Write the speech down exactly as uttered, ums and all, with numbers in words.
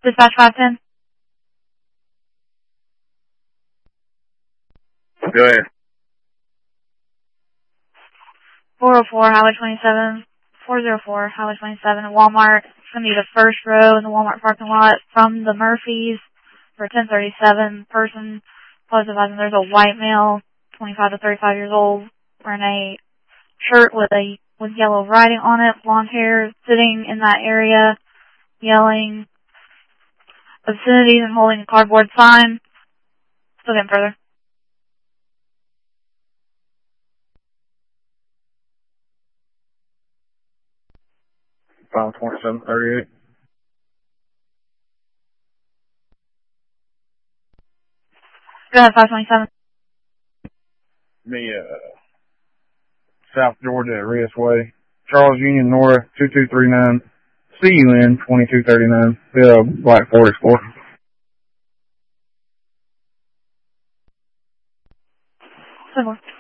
Dispatch five ten. Go ahead. four oh four, Highway twenty-seven. four oh four, Highway twenty-seven, Walmart. It's going to be the first row in the Walmart parking lot from the Murphys for a ten thirty-seven person. Plus advising there's a white male, twenty-five to thirty-five years old, wearing a shirt with a with yellow writing on it, blonde hair, sitting in that area, yelling obscenities and holding a cardboard sign. Still getting further. five twenty-seven thirty-eight. Go ahead, five twenty-seven. Me, uh, South Georgia at Rios Way. Charles Union North, two two three nine. C U N, twenty-two thirty-nine. Bill, Black Ford Explorer. Similar.